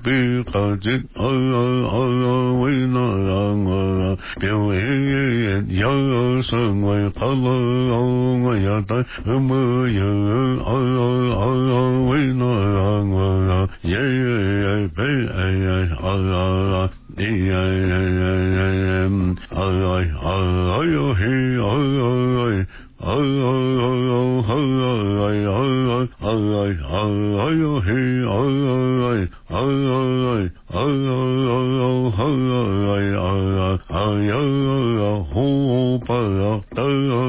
比卡吉为那表演要成为卡拉我要带么有为那耶贝